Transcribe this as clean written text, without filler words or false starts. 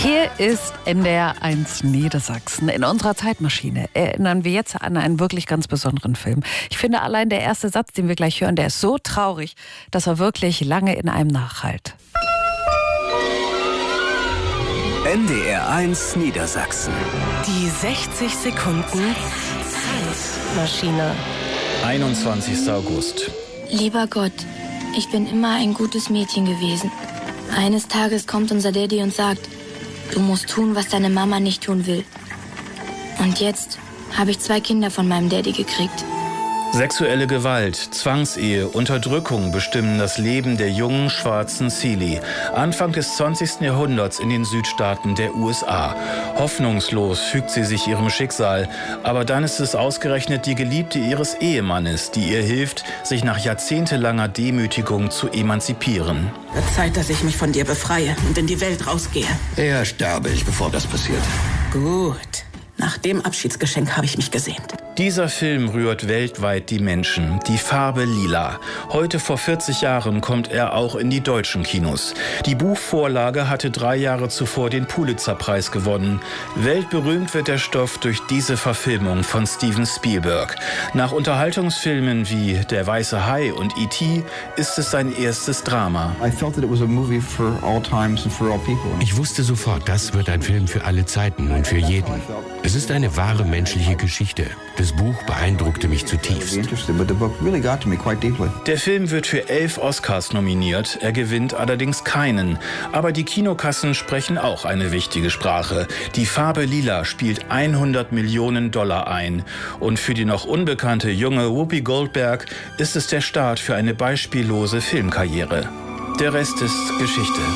Hier ist NDR 1 Niedersachsen. In unserer Zeitmaschine erinnern wir jetzt an einen wirklich ganz besonderen Film. Ich finde allein der erste Satz, den wir gleich hören, der ist so traurig, dass er wirklich lange in einem nachhallt. NDR 1 Niedersachsen. Die 60 Sekunden Zeitmaschine. 21. August. Lieber Gott, ich bin immer ein gutes Mädchen gewesen. Eines Tages kommt unser Daddy und sagt, du musst tun, was deine Mama nicht tun will. Und jetzt habe ich 2 Kinder von meinem Daddy gekriegt. Sexuelle Gewalt, Zwangsehe, Unterdrückung bestimmen das Leben der jungen schwarzen Celie. Anfang des 20. Jahrhunderts in den Südstaaten der USA. Hoffnungslos fügt sie sich ihrem Schicksal. Aber dann ist es ausgerechnet die Geliebte ihres Ehemannes, die ihr hilft, sich nach jahrzehntelanger Demütigung zu emanzipieren. Wird Zeit, dass ich mich von dir befreie und in die Welt rausgehe. Eher sterbe ich, bevor das passiert. Gut. Nach dem Abschiedsgeschenk habe ich mich gesehnt. Dieser Film rührt weltweit die Menschen. Die Farbe Lila. Heute vor 40 Jahren kommt er auch in die deutschen Kinos. Die Buchvorlage hatte 3 Jahre zuvor den Pulitzer-Preis gewonnen. Weltberühmt wird der Stoff durch diese Verfilmung von Steven Spielberg. Nach Unterhaltungsfilmen wie Der weiße Hai und E.T. ist es sein erstes Drama. Ich wusste sofort, das wird ein Film für alle Zeiten und für jeden. Es ist eine wahre menschliche Geschichte. Das Buch beeindruckte mich zutiefst. Der Film wird für 11 Oscars nominiert, er gewinnt allerdings keinen. Aber die Kinokassen sprechen auch eine wichtige Sprache. Die Farbe Lila spielt $100 Millionen ein. Und für die noch unbekannte junge Whoopi Goldberg ist es der Start für eine beispiellose Filmkarriere. Der Rest ist Geschichte.